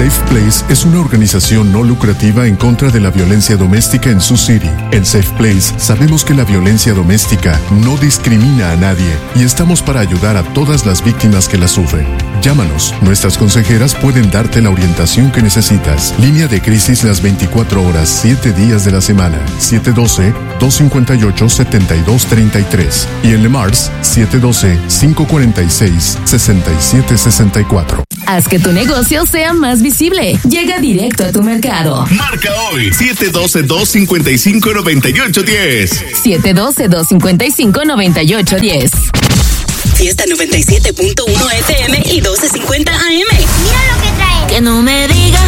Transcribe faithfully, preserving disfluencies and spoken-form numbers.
Safe Place es una organización no lucrativa en contra de la violencia doméstica en Sioux City. En Safe Place sabemos que la violencia doméstica no discrimina a nadie y estamos para ayudar a todas las víctimas que la sufren. Llámanos, nuestras consejeras pueden darte la orientación que necesitas. Línea de crisis las veinticuatro horas, siete días de la semana. siete uno dos, dos cinco ocho, siete dos tres tres. Y en Le Mars, siete uno dos, cinco cuatro seis, seis siete seis cuatro. Haz que tu negocio sea más visible. Llega directo a tu mercado. Marca hoy siete uno dos, dos cinco cinco, nueve ocho uno cero. siete uno dos, dos cinco cinco, nueve ocho uno cero. Fiesta noventa y siete punto uno F M y doce cincuenta A M. Mira lo que trae. Que no me digas